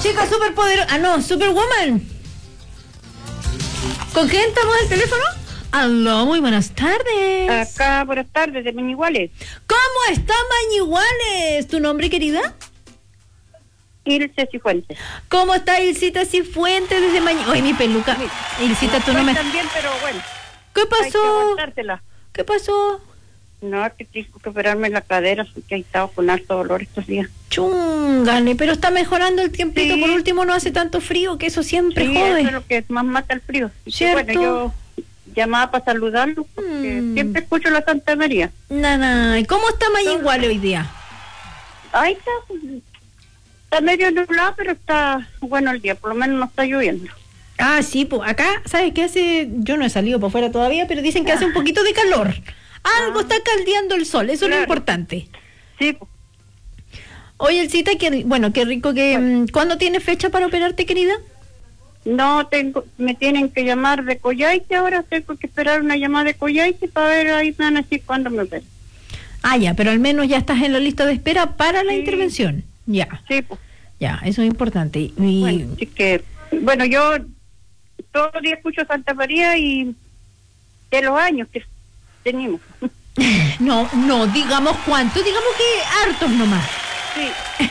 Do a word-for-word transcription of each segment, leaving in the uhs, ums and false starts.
chica superpoderosa. Ah, no, Superwoman. ¿Con quién estamos al teléfono? Aló, muy buenas tardes. Acá, buenas tardes, de Mañiguales. ¿Cómo está Mañiguales? ¿Tu nombre, querida? Ilse Cifuentes. ¿Cómo está Ilcita Cifuentes desde Mañiguales? Oye, mi peluca. Ilcita, tú no me... también, pero bueno. ¿Qué Hay que pasó? aguantártela. ¿Qué pasó? No, que tengo que operarme la cadera, porque he estado con harto dolor estos días. Chúngale, pero está mejorando el tiempito. Sí. Por último, no hace tanto frío, que eso siempre Sí, jode. eso es lo que más mata el frío. Y ¿Cierto? Bueno, yo llamaba para saludarlo, porque Mm. siempre escucho la Santa María. Nana, ¿y cómo está Mañiguales hoy día? Ahí está, está medio nublado, pero está bueno el día, por lo menos no está lloviendo. Ah, sí, pues acá, ¿sabes qué hace? Yo no he salido por fuera todavía, pero dicen que hace un poquito de calor. Algo Ah. está caldeando el sol, eso es lo Claro. importante. Sí, pues. Oye, Elcita, que, bueno, qué rico que... mm, ¿Cuándo tienes fecha para operarte, querida? No tengo, me tienen que llamar de Coyhaique ahora, tengo que esperar una llamada de Coyhaique para ver, ahí me van a decir cuándo me operen. Ah, ya, pero al menos ya estás en la lista de espera para la Sí. intervención. Ya, Sí, pues. ya, eso es importante. Y, y- Bueno, así que, bueno, yo todos los días escucho Santa María y de los años que tenemos. no, no, digamos cuánto, digamos que hartos nomás. Sí.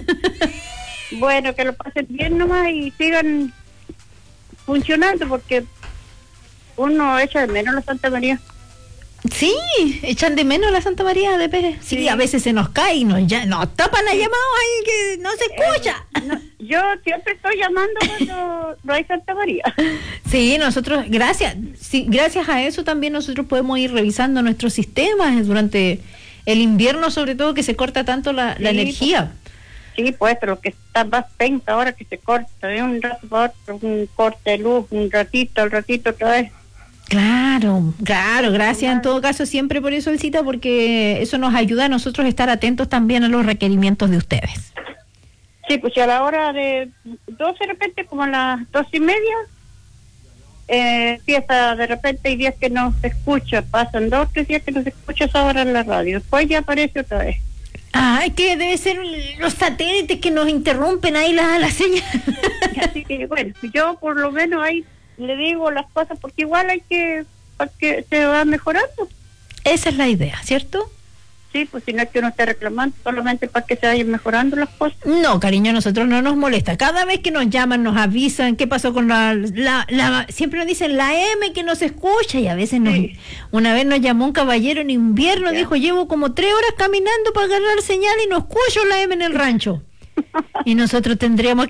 Bueno, que lo pasen bien nomás y sigan funcionando, porque uno echa de menos la Santa María. Sí, echan de menos la Santa María de Pérez. Sí, Sí. a veces se nos cae y nos, ya, nos tapan la llamada ahí que no se escucha. No, yo siempre estoy llamando cuando no hay Santa María. Sí, nosotros, gracias, sí, gracias a eso también nosotros podemos ir revisando nuestros sistemas durante el invierno, sobre todo que se corta tanto la, la Sí, energía. Sí, pues, pero que está más pensa ahora que se corta de un rato para otro, un corte de luz, un ratito, al ratito otra vez. Claro, claro, gracias en todo caso siempre por eso, Elcita, porque eso nos ayuda a nosotros a estar atentos también a los requerimientos de ustedes. Sí, pues y a la hora de doce, de repente, como a las dos y media, eh, empieza de repente, hay días que no se escucha, pasan dos, tres días que no se escucha esa hora en la radio, después ya aparece otra vez. Ah, es que debe ser los satélites que nos interrumpen ahí la, la señal. Así que bueno, yo por lo menos ahí le digo las cosas, porque igual hay que, para que se va mejorando. Esa es la idea, ¿cierto? Sí, pues si no es que uno esté reclamando, solamente para que se vayan mejorando las cosas. No, cariño, a nosotros no nos molesta. Cada vez que nos llaman, nos avisan qué pasó con la... la, la siempre nos dicen la M que nos escucha y a veces nos... Sí. Una vez nos llamó un caballero en invierno, Ya. dijo, llevo como tres horas caminando para agarrar señal y no escucho la M en el rancho. Y nosotros tendríamos